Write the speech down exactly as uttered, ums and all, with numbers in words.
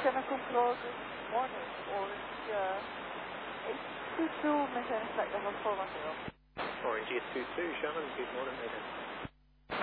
Shannon Control, good morning. Orange uh, eight two two, maintain flight level four one zero. Orange eight two two, Shannon, good morning, Mayday.